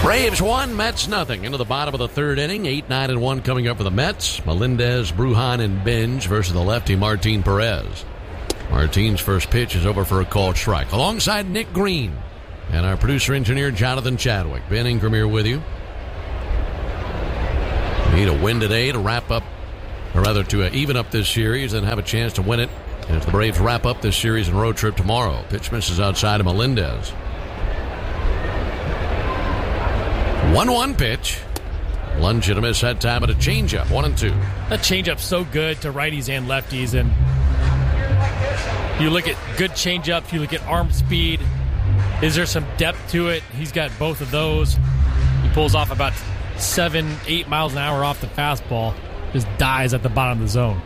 Braves 1, Mets nothing. Into the bottom of the third inning. 8-9-1 coming up for the Mets. Melendez, Brujan, and Binge versus the lefty Martin Perez. Martin's first pitch is over for a called strike. Alongside Nick Green and our producer-engineer Jonathan Chadwick. Ben Ingram here with you. We need a win today to wrap up, or rather to even up this series and have a chance to win it as the Braves wrap up this series and road trip tomorrow. Pitch misses outside of Melendez. 1-1 pitch. Lunge and a miss that time at a changeup. 1-2. That changeup's so good to righties and lefties, and you look at good changeups, you look at arm speed. Is there some depth to it? He's got both of those. He pulls off about 7-8 miles an hour off the fastball. Just dies at the bottom of the zone.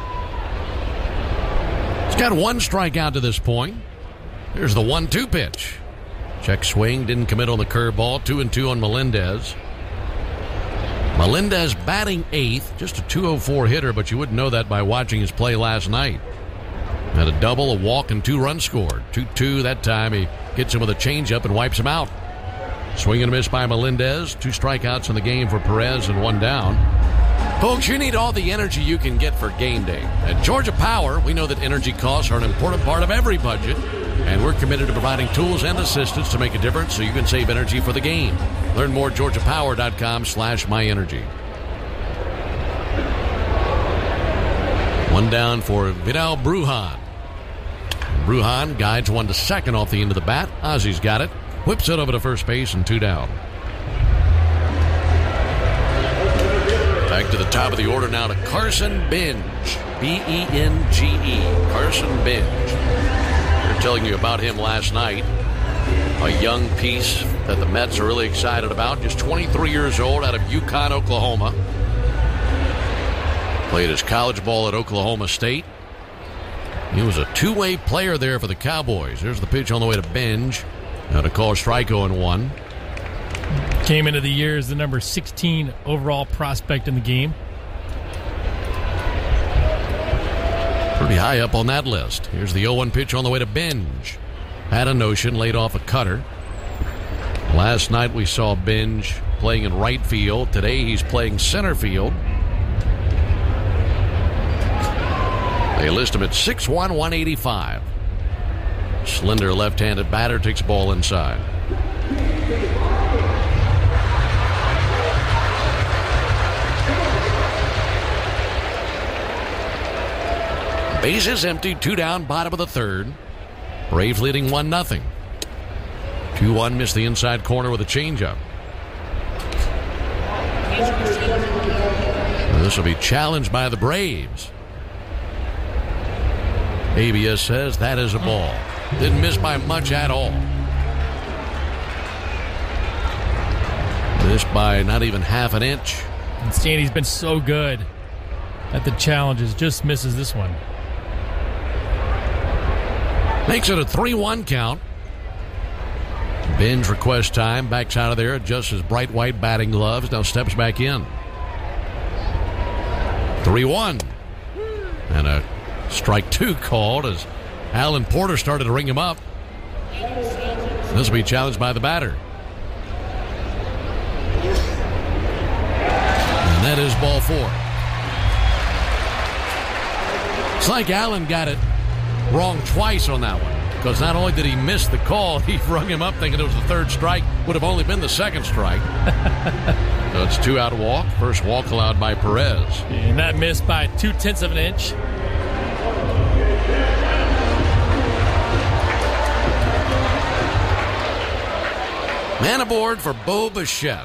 He's got one strikeout to this point. Here's the 1-2 pitch. Check swing, didn't commit on the curveball. 2-2 on Melendez. Melendez batting eighth, just a .204 hitter, but you wouldn't know that by watching his play last night. Had a double, a walk, and 2 runs scored. 2-2 that time. He hits him with a changeup and wipes him out. Swing and a miss by Melendez. 2 strikeouts in the game for Perez and 1 down. Folks, you need all the energy you can get for game day. At Georgia Power, we know that energy costs are an important part of every budget, and we're committed to providing tools and assistance to make a difference so you can save energy for the game. Learn more at georgiapower.com/myenergy. 1 down for Vidal Brujan. Brujan guides 1 to second off the end of the bat. Ozzy's got it. Whips it over to first base and 2 down. Back to the top of the order now to Carson Binge. B-E-N-G-E. Carson Binge. They're telling you about him last night. A young piece that the Mets are really excited about. Just 23 years old, out of Yukon, Oklahoma. Played his college ball at Oklahoma State. He was a two-way player there for the Cowboys. There's the pitch on the way to Binge. Now to call strike 0-1. Came into the year as the number 16 overall prospect in the game. Pretty high up on that list. Here's the 0-1 pitch on the way to Binge. Had a notion, laid off a cutter. Last night we saw Binge playing in right field. Today he's playing center field. They list him at 6'1", 185. Slender left-handed batter, takes the ball inside. Bases empty, 2 down, bottom of the third. Braves leading 1-0. 2-1, missed the inside corner with a changeup. This will be challenged by the Braves. ABS says that is a ball. Didn't miss by much at all. Missed by not even half an inch. And Sandy's been so good at the challenges. Just misses this one. Makes it a 3-1 count. Binge requests time. Backs out of there. Adjusts his bright white batting gloves. Now steps back in. 3-1. And a strike 2 called as Alan Porter started to ring him up. This will be challenged by the batter. And that is ball 4. It's like Allen got it wrong twice on that one. Because not only did he miss the call, he rung him up thinking it was the third strike. Would have only been the second strike. So it's 2 out walk. First walk allowed by Perez. And that missed by 0.2 of an inch. Man aboard for Bo Bichette.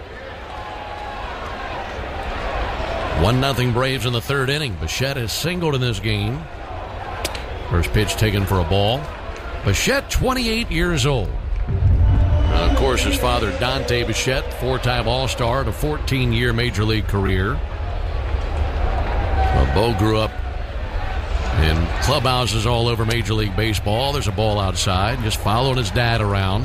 1-0 Braves in the third inning. Bichette has singled in this game. First pitch taken for a ball. Bichette, 28 years old. Of course, his father, Dante Bichette, 4-time All-Star and a 14-year Major League career. Well, Bo grew up in clubhouses all over Major League Baseball. There's a ball outside. Just following his dad around.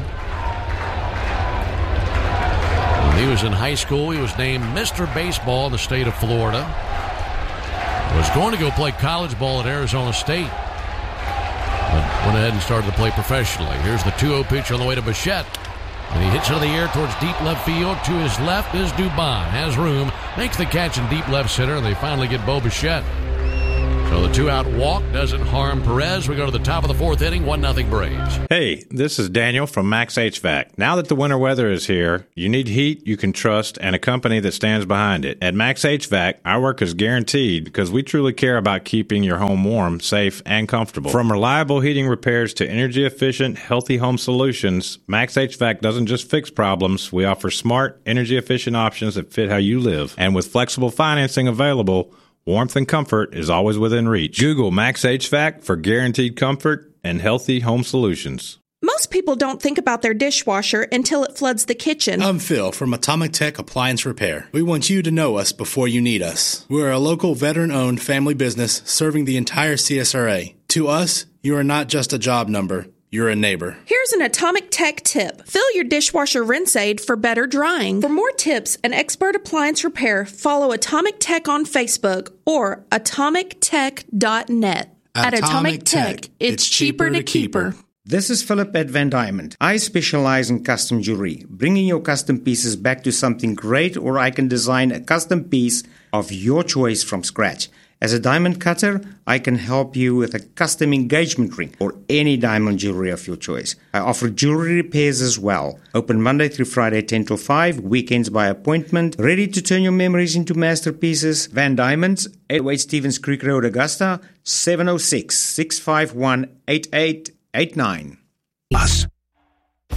When he was in high school, he was named Mr. Baseball in the state of Florida. Was going to go play college ball at Arizona State. But went ahead and started to play professionally. Here's the 2-0 pitch on the way to Bichette. And he hits it in the air towards deep left field. To his left is Dubon. Has room. Makes the catch in deep left center, and they finally get Bo Bichette. So the two-out walk doesn't harm Perez. We go to the top of the fourth inning, 1-0 Braves. Hey, this is Daniel from Max HVAC. Now that the winter weather is here, you need heat you can trust and a company that stands behind it. At Max HVAC, our work is guaranteed because we truly care about keeping your home warm, safe, and comfortable. From reliable heating repairs to energy-efficient, healthy home solutions, Max HVAC doesn't just fix problems. We offer smart, energy-efficient options that fit how you live. And with flexible financing available, warmth and comfort is always within reach. Google Max HVAC for guaranteed comfort and healthy home solutions. Most people don't think about their dishwasher until it floods the kitchen. I'm Phil from Atomic Tech Appliance Repair. We want you to know us before you need us. We're a local veteran-owned family business serving the entire CSRA. To us, you are not just a job number. You're a neighbor. Here's an Atomic Tech tip. Fill your dishwasher rinse aid for better drying. For more tips and expert appliance repair, follow Atomic Tech on Facebook or atomictech.net. At Atomic Tech, it's cheaper to keep her. This is Philip at Van Diamond. I specialize in custom jewelry, bringing your custom pieces back to something great, or I can design a custom piece of your choice from scratch. As a diamond cutter, I can help you with a custom engagement ring or any diamond jewelry of your choice. I offer jewelry repairs as well. Open Monday through Friday 10 till 5, weekends by appointment. Ready to turn your memories into masterpieces? Van Diamonds, 808 Stevens Creek Road, Augusta, 706-651-8889.